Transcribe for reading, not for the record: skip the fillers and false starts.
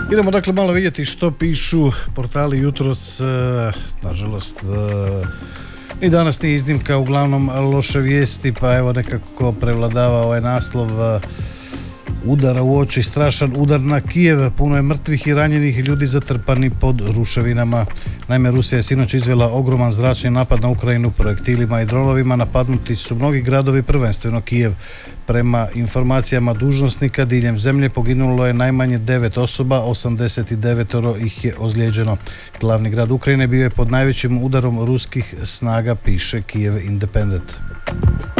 Idemo dakle malo vidjeti što pišu portali jutros. Nažalost, i danas nije iznimka, uglavnom loše vijesti, pa evo nekako prevladava ovaj naslov udara u oči, strašan udar na Kijev, puno je mrtvih i ranjenih, ljudi zatrpani pod ruševinama. Naime, Rusija je sinoć izvela ogroman zračni napad na Ukrajinu projektilima i dronovima, napadnuti su mnogi gradovi, prvenstveno Kijev. Prema informacijama dužnosnika diljem zemlje poginulo je najmanje 9 osoba, 89 ih je ozlijeđeno. Glavni grad Ukrajine bio je pod najvećim udarom ruskih snaga, piše Kiev Independent.